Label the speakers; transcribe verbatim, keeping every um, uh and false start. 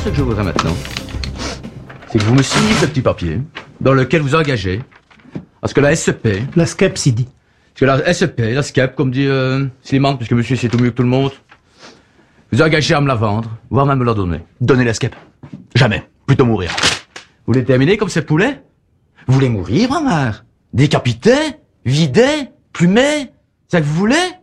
Speaker 1: ce que je voudrais maintenant, c'est que vous me signiez ce petit papier dans lequel vous engagez à ce que la S E P...
Speaker 2: La S C E P, Sidi.
Speaker 1: Parce que la S E P, la S C E P, comme dit euh, Slimane, puisque monsieur sait tout mieux que tout le monde, vous engagez à me la vendre, voire même me la donner.
Speaker 3: Donnez la S C E P. Jamais. Plutôt mourir.
Speaker 1: Vous voulez terminer comme ces poulets? Vous voulez mourir, ma mère? Décapité? Vidé? Plumé? C'est ça que vous voulez?